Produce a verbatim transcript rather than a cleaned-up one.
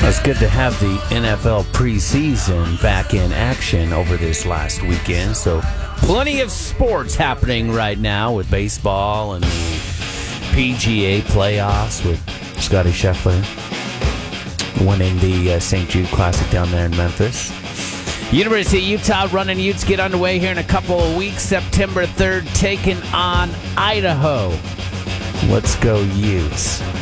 It's good to have the N F L preseason back in action over this last weekend. So plenty of sports happening right now with baseball and the P G A playoffs with Scotty Scheffler winning the uh, Saint Jude Classic down there in Memphis. University of Utah running Utes get underway here in a couple of weeks. September third, taking on Idaho. Let's go Utes.